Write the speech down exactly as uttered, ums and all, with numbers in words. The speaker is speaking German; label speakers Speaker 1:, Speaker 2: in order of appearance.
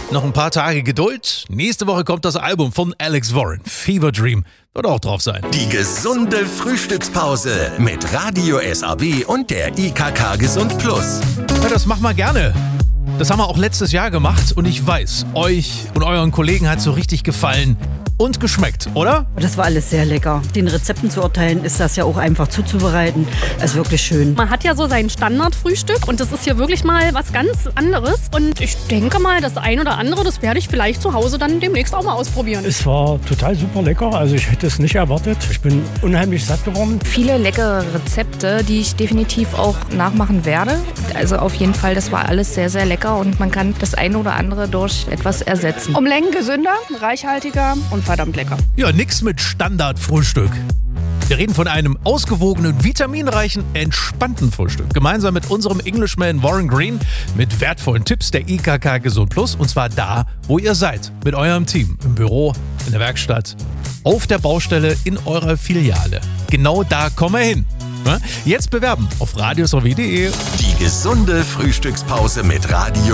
Speaker 1: Noch ein paar Tage Geduld. Nächste Woche kommt das Album von Alex Warren. Fever Dream wird auch drauf sein.
Speaker 2: Die gesunde Frühstückspause mit Radio S A B und der I K K Gesund Plus.
Speaker 1: Ja, das machen wir gerne. Das haben wir auch letztes Jahr gemacht und ich weiß, euch und euren Kollegen hat es so richtig gefallen und geschmeckt, oder?
Speaker 3: Das war alles sehr lecker. Den Rezepten zu urteilen, ist das ja auch einfach zuzubereiten. Das ist wirklich schön.
Speaker 4: Man hat ja so sein Standardfrühstück und das ist hier wirklich mal was ganz anderes. Und ich denke mal, das ein oder andere, das werde ich vielleicht zu Hause dann demnächst auch mal ausprobieren.
Speaker 5: Es war total super lecker, also ich hätte es nicht erwartet. Ich bin unheimlich satt geworden.
Speaker 6: Viele leckere Rezepte, die ich definitiv auch nachmachen werde. Also auf jeden Fall, das war alles sehr, sehr lecker und man kann das eine oder andere durch etwas ersetzen.
Speaker 7: Um Längen gesünder, reichhaltiger und verdammt lecker.
Speaker 1: Ja, nix mit Standardfrühstück. Wir reden von einem ausgewogenen, vitaminreichen, entspannten Frühstück. Gemeinsam mit unserem Englishman Warren Green mit wertvollen Tipps der I K K Gesund Plus. Und zwar da, wo ihr seid. Mit eurem Team. Im Büro, in der Werkstatt, auf der Baustelle, in eurer Filiale. Genau da kommen wir hin. Jetzt bewerben auf radios punkt de.
Speaker 2: Die gesunde Frühstückspause mit Radio